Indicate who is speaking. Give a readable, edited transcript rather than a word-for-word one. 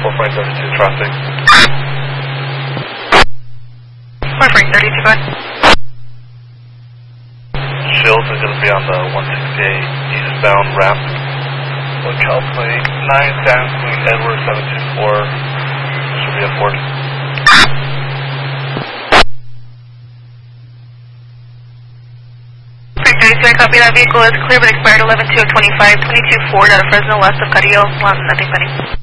Speaker 1: 4.32 traffic.
Speaker 2: 4.32, go ahead.
Speaker 1: Shields is going to be on the 168 eastbound ramp. Locale plate 9 San Queen Edward 724. Should be a Ford.
Speaker 2: I copy that vehicle is clear but expired 11-2 of 25, 22 Ford out of Fresno west of Carrillo, nothing funny.